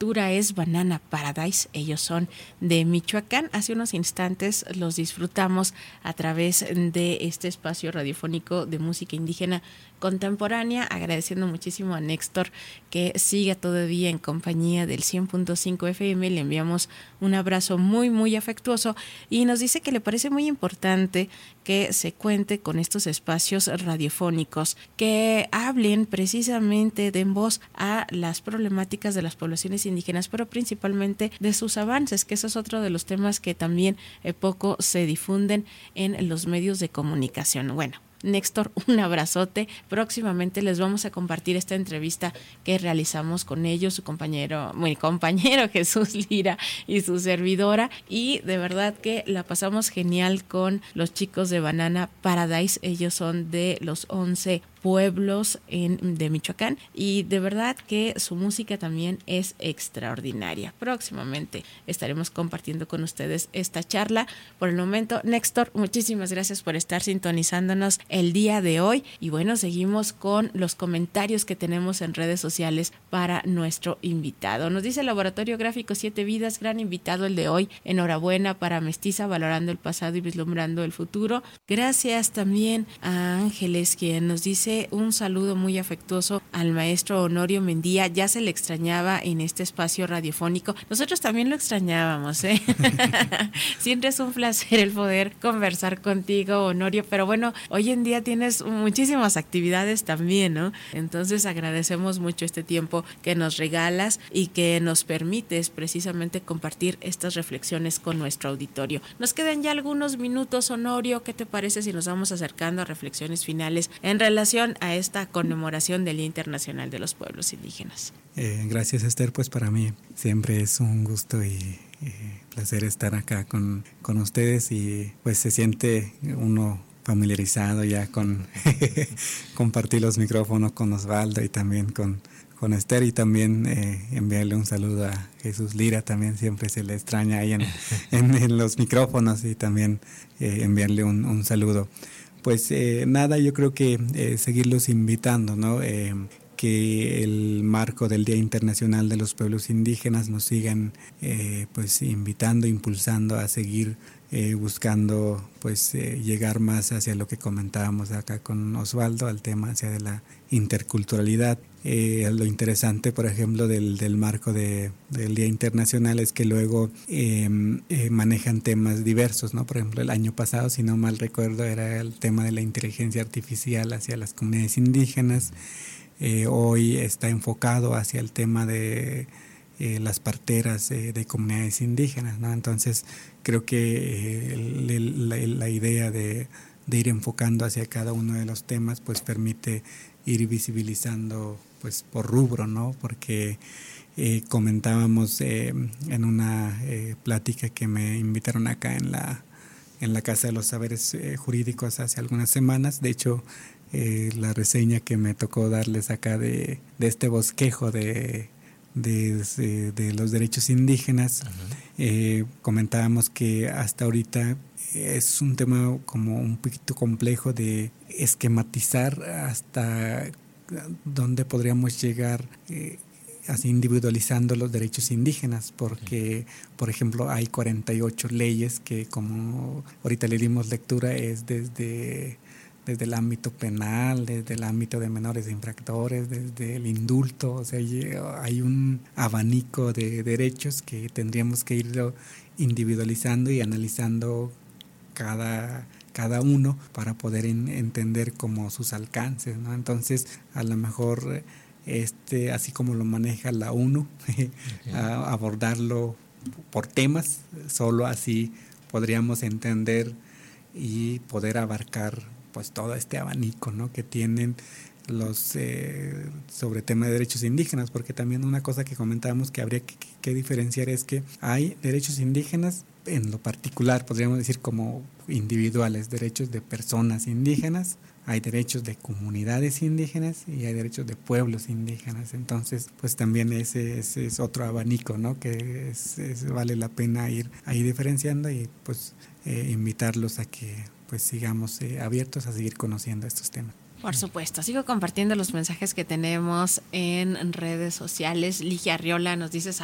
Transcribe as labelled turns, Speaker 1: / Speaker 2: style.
Speaker 1: lectura es Banana Paradise. Ellos son de Michoacán. Hace unos instantes los disfrutamos a través de este espacio radiofónico de música indígena contemporánea, agradeciendo muchísimo a Néstor que siga todavía en compañía del 100.5 FM. Le enviamos un abrazo muy, muy afectuoso y nos dice que le parece muy importante que se cuente con estos espacios radiofónicos que hablen precisamente de en voz a las problemáticas de las poblaciones indígenas, pero principalmente de sus avances, que eso es otro de los temas que también poco se difunden en los medios de comunicación. Bueno, Néstor, un abrazote. Próximamente les vamos a compartir esta entrevista que realizamos con ellos, mi compañero Jesús Lira y su servidora, y de verdad que la pasamos genial con los chicos de Banana Paradise. Ellos son de los 11 pueblos de Michoacán y de verdad que su música también es extraordinaria. Próximamente estaremos compartiendo con ustedes esta charla. Por el momento, Néstor, muchísimas gracias por estar sintonizándonos el día de hoy y bueno, seguimos con los comentarios que tenemos en redes sociales para nuestro invitado. Nos dice Laboratorio Gráfico 7 Vidas, gran invitado el de hoy. Enhorabuena para Mestiza, valorando el pasado y vislumbrando el futuro. Gracias también a Ángeles, quien nos dice un saludo muy afectuoso al maestro Honorio Mendía. Ya se le extrañaba en este espacio radiofónico. Nosotros también lo extrañábamos, ¿eh? Siempre es un placer el poder conversar contigo, Honorio, pero bueno, hoy en día tienes muchísimas actividades también, ¿no? Entonces agradecemos mucho este tiempo que nos regalas y que nos permites precisamente compartir estas reflexiones con nuestro auditorio. Nos quedan ya algunos minutos, Honorio. ¿Qué te parece si nos vamos acercando a reflexiones finales en relación a esta conmemoración del Día Internacional de los Pueblos Indígenas?
Speaker 2: Gracias, Esther. Pues para mí siempre es un gusto y placer estar acá con ustedes y pues se siente uno familiarizado ya con compartir los micrófonos con Osvaldo y también con Esther, y también enviarle un saludo a Jesús Lira. También siempre se le extraña ahí en los micrófonos, y también enviarle un saludo. Pues nada, yo creo que seguirlos invitando, ¿no? Que el marco del Día Internacional de los Pueblos Indígenas nos sigan pues invitando, impulsando a seguir buscando pues llegar más hacia lo que comentábamos acá con Osvaldo, al tema hacia de la interculturalidad. Lo interesante, por ejemplo, del marco del Día Internacional es que luego manejan temas diversos, ¿no? Por ejemplo, el año pasado, si no mal recuerdo, era el tema de la inteligencia artificial hacia las comunidades indígenas. Hoy está enfocado hacia el tema de las parteras de comunidades indígenas, ¿no? Entonces creo que la idea de ir enfocando hacia cada uno de los temas pues permite ir visibilizando pues por rubro, ¿no? Porque comentábamos en una plática que me invitaron acá en la Casa de los Saberes Jurídicos hace algunas semanas. De hecho, la reseña que me tocó darles acá de este bosquejo de los derechos indígenas, comentábamos que hasta ahorita es un tema como un poquito complejo de esquematizar hasta dónde podríamos llegar así individualizando los derechos indígenas, porque por ejemplo hay 48 leyes que, como ahorita le dimos lectura, es desde el ámbito penal, desde el ámbito de menores infractores, desde el indulto. O sea, hay un abanico de derechos que tendríamos que ir individualizando y analizando cada uno para poder entender como sus alcances, ¿no? Entonces, a lo mejor así como lo maneja la ONU, abordarlo por temas, solo así podríamos entender y poder abarcar pues todo este abanico, ¿no? Que tienen los sobre tema de derechos indígenas, porque también una cosa que comentábamos que habría que diferenciar es que hay derechos indígenas en lo particular, podríamos decir como individuales, derechos de personas indígenas, hay derechos de comunidades indígenas y hay derechos de pueblos indígenas. Entonces, pues también ese es otro abanico, ¿no? Que vale la pena ir ahí diferenciando y pues invitarlos a que pues sigamos abiertos a seguir conociendo estos temas.
Speaker 1: Por supuesto, sigo compartiendo los mensajes que tenemos en redes sociales. Ligia Arriola nos dice